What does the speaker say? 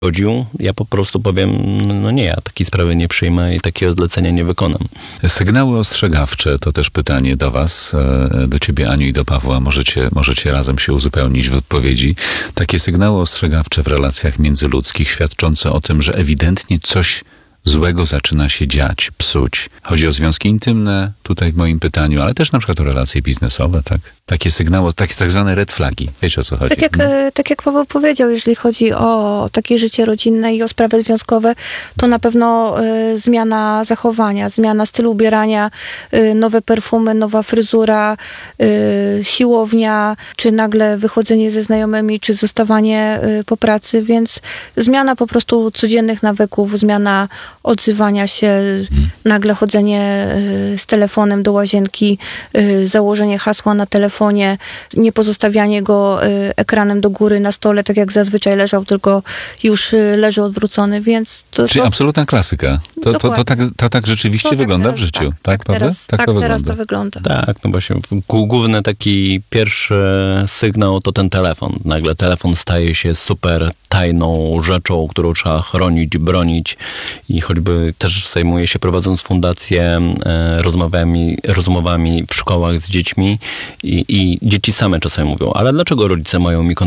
godził, ja po prostu powiem, no nie, ja takiej sprawy nie przyjmę i takiego zlecenia nie wykonam. Sygnały ostrzegawcze to też pytanie do was, do ciebie, Aniu, i do Pawła. Możecie razem się uzupełnić w odpowiedzi. Takie sygnały ostrzegawcze w relacjach międzyludzkich świadczące o tym, że ewidentnie coś złego zaczyna się dziać, psuć. Chodzi o związki intymne, tutaj w moim pytaniu, ale też na przykład o relacje biznesowe, tak? Takie sygnały, takie tak zwane red flagi. Wiecie, o co chodzi? Tak jak Paweł powiedział, jeżeli chodzi o takie życie rodzinne i o sprawy związkowe, to na pewno zmiana zachowania, zmiana stylu ubierania, nowe perfumy, nowa fryzura, siłownia, czy nagle wychodzenie ze znajomymi, czy zostawanie po pracy, więc zmiana po prostu codziennych nawyków, zmiana odzywania się, nagle chodzenie z telefonem do łazienki, założenie hasła na telefonie, nie pozostawianie go ekranem do góry na stole, tak jak zazwyczaj leżał, tylko już leży odwrócony, więc Czyli absolutna klasyka. To tak rzeczywiście wygląda w życiu. Tak, Paweł? Tak to teraz to wygląda. Tak, no właśnie główny taki pierwszy sygnał to ten telefon. Nagle telefon staje się super tajną rzeczą, którą trzeba chronić, bronić i choćby też zajmuję się, prowadząc fundację, rozmowami w szkołach z dziećmi i dzieci same czasami mówią, ale dlaczego rodzice mają mi